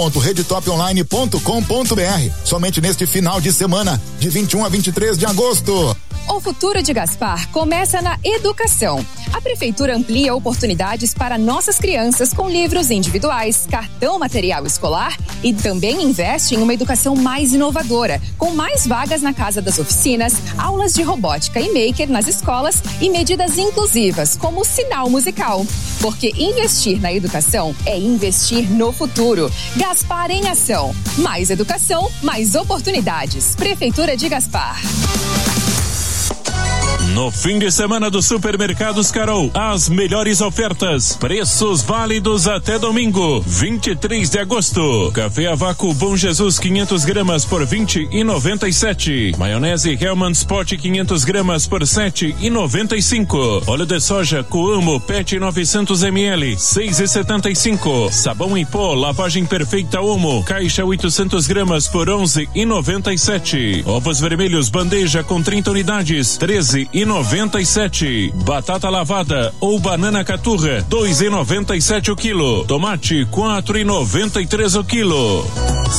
redetoponline.com.br. Somente neste final de semana, de 21 a 23 de agosto. O futuro de Gaspar começa na educação. A prefeitura amplia oportunidades para nossas crianças com livros individuais, cartão material escolar e também investe em uma educação mais inovadora, com mais vagas na Casa das Oficinas, aulas de robótica e maker nas escolas e medidas inclusivas, como o sinal musical. Porque investir na educação é investir no futuro. Gaspar em ação. Mais educação, mais oportunidades. Prefeitura de Gaspar. No fim de semana do Supermercados Carol, as melhores ofertas, preços válidos até domingo, 23 de agosto. Café a vácuo Bom Jesus 500 gramas por 20,97. Maionese Hellmann's Pot 500 gramas por 7,95. Óleo de soja Coamo PET 900 ml 6,75. Sabão em pó lavagem perfeita Omo caixa 800 gramas por 11,97. Ovos vermelhos bandeja com 30 unidades 13,97. Batata lavada ou banana caturra 2,97 o quilo. Tomate 4,93 o quilo.